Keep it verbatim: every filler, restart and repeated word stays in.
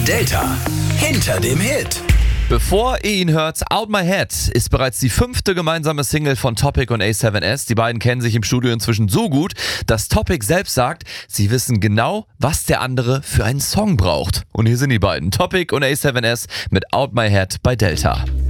Delta hinter dem Hit. Bevor ihr ihn hört, Out My Head ist bereits die fünfte gemeinsame Single von Topic und A sieben S. Die beiden kennen sich im Studio inzwischen so gut, dass Topic selbst sagt, sie wissen genau, was der andere für einen Song braucht. Und hier sind die beiden, Topic und A sieben S mit Out My Head bei Delta.